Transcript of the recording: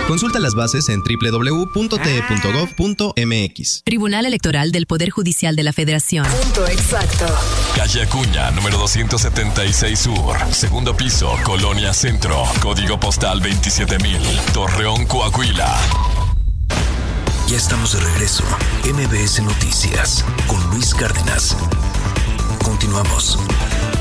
Consulta las bases en www.te.gov.mx. Tribunal Electoral del Poder Judicial de la Federación. Punto exacto. Calle Acuña, número 276 Sur. Segundo piso, Colonia Centro. Código postal 27000. Torreón, Coahuila. Ya estamos de regreso. MBS Noticias con Luis Cárdenas. Continuamos.